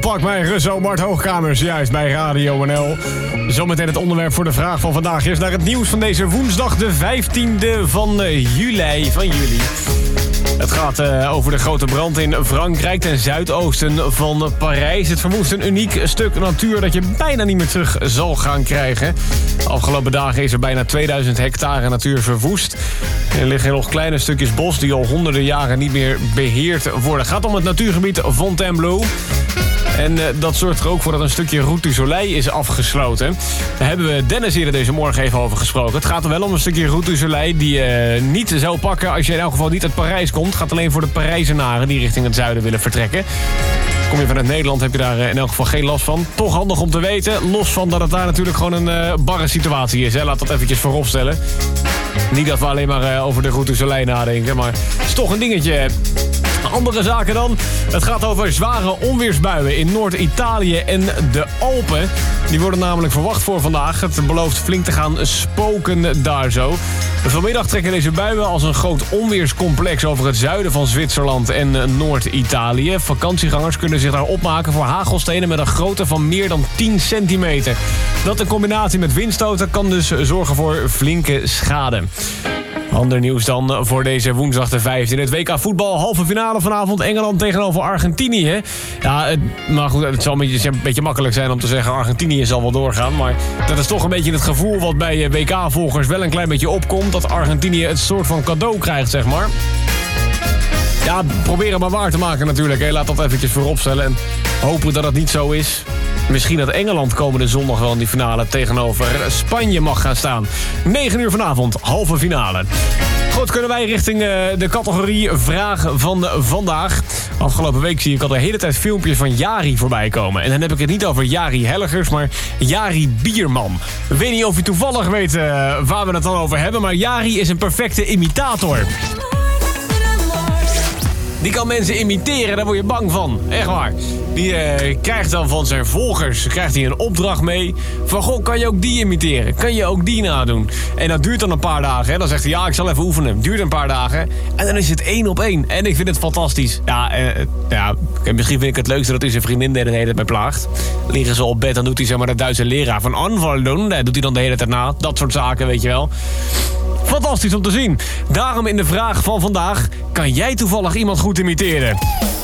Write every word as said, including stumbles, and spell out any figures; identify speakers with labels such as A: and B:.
A: Pak mij Russo, Bart Hoogkamers, juist bij Radio N L. Zometeen het onderwerp voor de vraag van vandaag is naar het nieuws van deze woensdag, de vijftiende van juli. Van juli. Het gaat uh, over de grote brand in Frankrijk ten zuidoosten van Parijs. Het verwoest een uniek stuk natuur dat je bijna niet meer terug zal gaan krijgen. De afgelopen dagen is er bijna tweeduizend hectare natuur verwoest. Er liggen nog kleine stukjes bos die al honderden jaren niet meer beheerd worden. Het gaat om het natuurgebied Fontainebleau. En uh, dat zorgt er ook voor dat een stukje Route du Soleil is afgesloten. Daar hebben we Dennis hier deze morgen even over gesproken. Het gaat er wel om een stukje Route du Soleil die je uh, niet zou pakken als je in elk geval niet uit Parijs komt. Het gaat alleen voor de Parijzenaren die richting het zuiden willen vertrekken. Kom je vanuit Nederland heb je daar in elk geval geen last van. Toch handig om te weten, los van dat het daar natuurlijk gewoon een uh, barre situatie is. Hè? Laat dat eventjes vooropstellen. Niet dat we alleen maar uh, over de Route du Soleil nadenken, maar het is toch een dingetje. Andere zaken dan. Het gaat over zware onweersbuien in Noord-Italië en de Alpen. Die worden namelijk verwacht voor vandaag. Het belooft flink te gaan spoken daar zo. Vanmiddag trekken deze buien als een groot onweerscomplex over het zuiden van Zwitserland en Noord-Italië. Vakantiegangers kunnen zich daar opmaken voor hagelstenen met een grootte van meer dan tien centimeter. Dat in combinatie met windstoten kan dus zorgen voor flinke schade. Ander nieuws dan voor deze woensdag de vijftiende. Het W K voetbal, halve finale vanavond. Engeland tegenover Argentinië. Ja, het, maar goed, het zal een beetje, een beetje makkelijk zijn om te zeggen Argentinië zal wel doorgaan. Maar dat is toch een beetje het gevoel wat bij W K-volgers wel een klein beetje opkomt. Dat Argentinië het soort van cadeau krijgt, zeg maar. Ja, proberen maar waar te maken natuurlijk. Hè. Laat dat eventjes vooropstellen en hopen dat het niet zo is. Misschien dat Engeland komende zondag wel in die finale tegenover Spanje mag gaan staan. negen uur vanavond, halve finale. Goed, kunnen wij richting uh, de categorie vraag van vandaag. Afgelopen week zie ik al de hele tijd filmpjes van Jari voorbij komen. En dan heb ik het niet over Jari Hellegers, maar Jari Bierman. Ik weet niet of je toevallig weet uh, waar we het dan over hebben, maar Jari is een perfecte imitator. Die kan mensen imiteren, daar word je bang van. Echt waar. Die uh, krijgt dan van zijn volgers krijgt hij een opdracht mee. Van, goh, kan je ook die imiteren? Kan je ook die nadoen? En dat duurt dan een paar dagen. Hè? Dan zegt hij, ja, ik zal even oefenen. Duurt een paar dagen. En dan is het één op één. En ik vind het fantastisch. Ja, uh, ja misschien vind ik het leukste dat hij zijn vriendin de hele tijd mee plaagt. Liggen ze op bed, dan doet hij zeg maar de Duitse leraar van aanvallen doen. Dat doet hij dan de hele tijd na. Dat soort zaken, weet je wel. Fantastisch om te zien. Daarom in de vraag van vandaag, kan jij toevallig iemand goed imiteren?